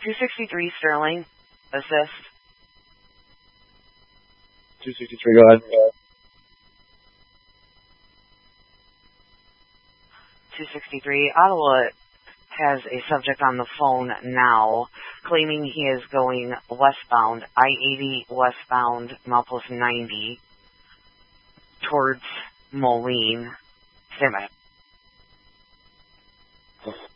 263 Sterling, assist. 263, go ahead. 263, Ottawa has a subject on the phone now claiming he is going westbound, I-80 westbound, milepost 90, towards Moline. Stand by.